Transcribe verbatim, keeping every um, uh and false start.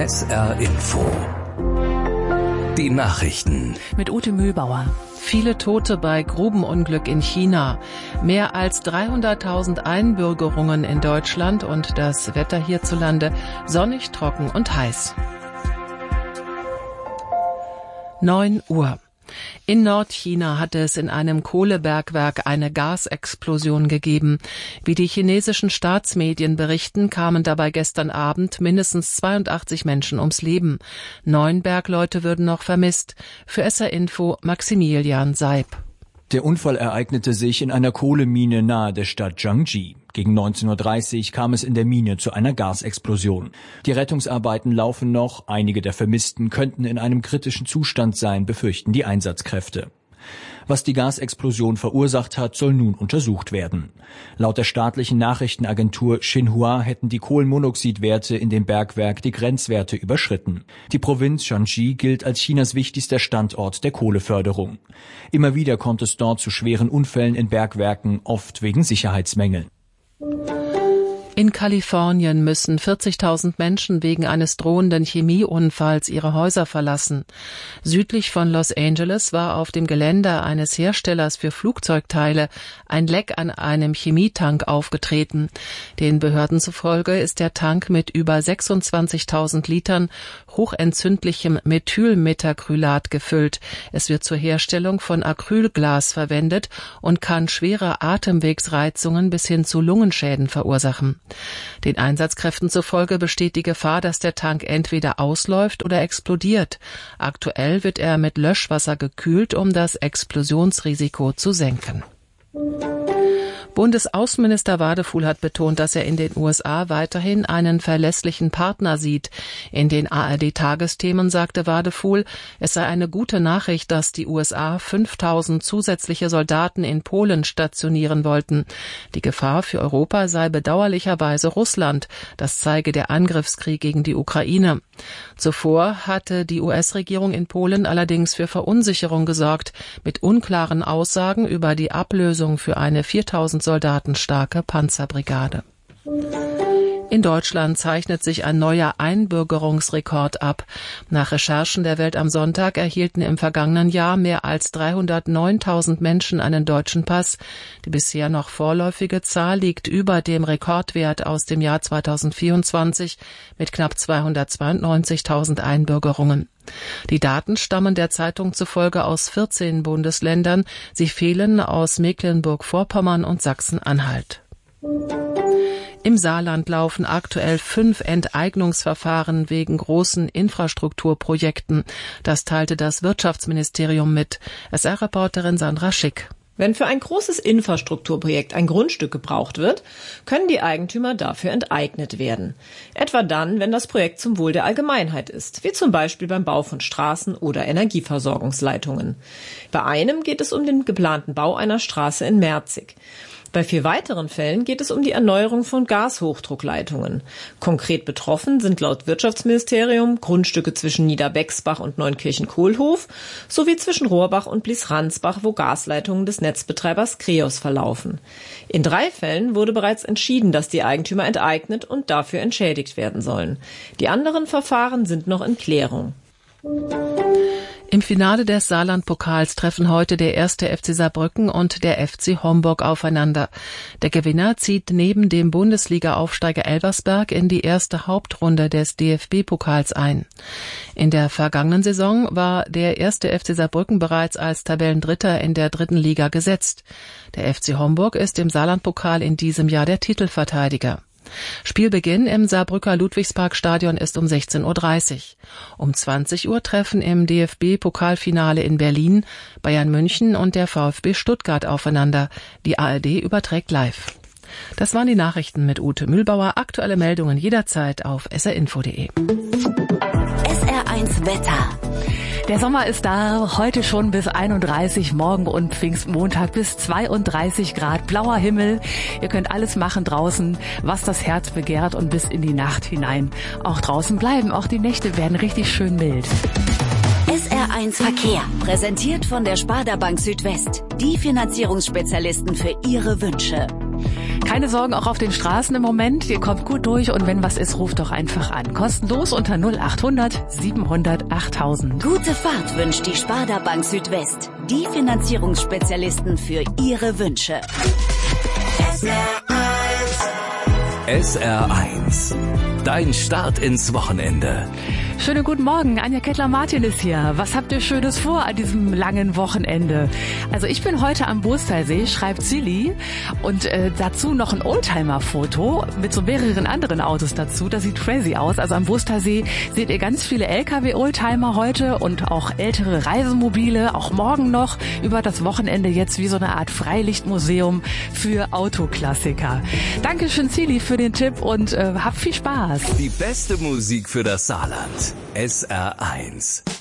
S R Info. Die Nachrichten. Mit Ute Mühlbauer. Viele Tote bei Grubenunglück in China. Mehr als dreihunderttausend Einbürgerungen in Deutschland und das Wetter hierzulande sonnig, trocken und heiß. neun Uhr. In Nordchina hatte es in einem Kohlebergwerk eine Gasexplosion gegeben. Wie die chinesischen Staatsmedien berichten, kamen dabei gestern Abend mindestens zweiundachtzig Menschen ums Leben. Neun Bergleute würden noch vermisst. Für S R Info Maximilian Seib. Der Unfall ereignete sich in einer Kohlemine nahe der Stadt Jiangji. Gegen neunzehn Uhr dreißig kam es in der Mine zu einer Gasexplosion. Die Rettungsarbeiten laufen noch. Einige der Vermissten könnten in einem kritischen Zustand sein, befürchten die Einsatzkräfte. Was die Gasexplosion verursacht hat, soll nun untersucht werden. Laut der staatlichen Nachrichtenagentur Xinhua hätten die Kohlenmonoxidwerte in dem Bergwerk die Grenzwerte überschritten. Die Provinz Shanxi gilt als Chinas wichtigster Standort der Kohleförderung. Immer wieder kommt es dort zu schweren Unfällen in Bergwerken, oft wegen Sicherheitsmängeln. In Kalifornien müssen vierzigtausend Menschen wegen eines drohenden Chemieunfalls ihre Häuser verlassen. Südlich von Los Angeles war auf dem Gelände eines Herstellers für Flugzeugteile ein Leck an einem Chemietank aufgetreten. Den Behörden zufolge ist der Tank mit über sechsundzwanzigtausend Litern hochentzündlichem Methylmetacrylat gefüllt. Es wird zur Herstellung von Acrylglas verwendet und kann schwere Atemwegsreizungen bis hin zu Lungenschäden verursachen. Den Einsatzkräften zufolge besteht die Gefahr, dass der Tank entweder ausläuft oder explodiert. Aktuell wird er mit Löschwasser gekühlt, um das Explosionsrisiko zu senken. Bundesaußenminister Wadefuhl hat betont, dass er in den U S A weiterhin einen verlässlichen Partner sieht. In den A R D-Tagesthemen sagte Wadefuhl, es sei eine gute Nachricht, dass die U S A fünftausend zusätzliche Soldaten in Polen stationieren wollten. Die Gefahr für Europa sei bedauerlicherweise Russland. Das zeige der Angriffskrieg gegen die Ukraine. Zuvor hatte die U S-Regierung in Polen allerdings für Verunsicherung gesorgt, mit unklaren Aussagen über die Ablösung für eine viertausend Soldaten starke Panzerbrigade. In Deutschland zeichnet sich ein neuer Einbürgerungsrekord ab. Nach Recherchen der Welt am Sonntag erhielten im vergangenen Jahr mehr als dreihundertneuntausend Menschen einen deutschen Pass. Die bisher noch vorläufige Zahl liegt über dem Rekordwert aus dem Jahr zweitausendvierundzwanzig mit knapp zweihundertzweiundneunzigtausend Einbürgerungen. Die Daten stammen der Zeitung zufolge aus vierzehn Bundesländern. Sie fehlen aus Mecklenburg-Vorpommern und Sachsen-Anhalt. Im Saarland laufen aktuell fünf Enteignungsverfahren wegen großen Infrastrukturprojekten. Das teilte das Wirtschaftsministerium mit. S R-Reporterin Sandra Schick. Wenn für ein großes Infrastrukturprojekt ein Grundstück gebraucht wird, können die Eigentümer dafür enteignet werden. Etwa dann, wenn das Projekt zum Wohl der Allgemeinheit ist, wie zum Beispiel beim Bau von Straßen oder Energieversorgungsleitungen. Bei einem geht es um den geplanten Bau einer Straße in Merzig. Bei vier weiteren Fällen geht es um die Erneuerung von Gashochdruckleitungen. Konkret betroffen sind laut Wirtschaftsministerium Grundstücke zwischen Niederbexbach und Neunkirchen-Kohlhof sowie zwischen Rohrbach und Blies-Ransbach, wo Gasleitungen des Netzbetreibers Kreos verlaufen. In drei Fällen wurde bereits entschieden, dass die Eigentümer enteignet und dafür entschädigt werden sollen. Die anderen Verfahren sind noch in Klärung. Im Finale des Saarland-Pokals treffen heute der erste F C Saarbrücken und der F C Homburg aufeinander. Der Gewinner zieht neben dem Bundesliga-Aufsteiger Elversberg in die erste Hauptrunde des D F B-Pokals ein. In der vergangenen Saison war der erste F C Saarbrücken bereits als Tabellendritter in der dritten Liga gesetzt. Der F C Homburg ist im Saarland-Pokal in diesem Jahr der Titelverteidiger. Spielbeginn im Saarbrücker Ludwigsparkstadion ist um sechzehn Uhr dreißig. Um zwanzig Uhr treffen im D F B-Pokalfinale in Berlin Bayern München und der VfB Stuttgart aufeinander. Die A R D überträgt live. Das waren die Nachrichten mit Ute Mühlbauer. Aktuelle Meldungen jederzeit auf s r info punkt d e. S R eins Wetter. Der Sommer ist da, heute schon bis einunddreißig, morgen und Pfingstmontag bis zweiunddreißig Grad, blauer Himmel. Ihr könnt alles machen draußen, was das Herz begehrt und bis in die Nacht hinein auch draußen bleiben. Auch die Nächte werden richtig schön mild. S R eins Verkehr, präsentiert von der Sparda Bank Südwest. Die Finanzierungsspezialisten für Ihre Wünsche. Keine Sorgen auch auf den Straßen im Moment. Ihr kommt gut durch und wenn was ist, ruft doch einfach an. Kostenlos unter null acht hundert siebenhundert achttausend. Gute Fahrt wünscht die Sparda Bank Südwest. Die Finanzierungsspezialisten für Ihre Wünsche. S R eins. Dein Start ins Wochenende. Schönen guten Morgen, Anja Kettler-Martin ist hier. Was habt ihr Schönes vor an diesem langen Wochenende? Also ich bin heute am Boostalsee, schreibt Silly, und äh, dazu noch ein Oldtimer-Foto mit so mehreren anderen Autos dazu. Das sieht crazy aus. Also am Boostalsee seht ihr ganz viele L K W-Oldtimer heute und auch ältere Reisemobile, auch morgen noch über das Wochenende jetzt wie so eine Art Freilichtmuseum für Autoklassiker. Dankeschön, Silly, für den Tipp und äh, habt viel Spaß. Die beste Musik für das Saarland. S R eins.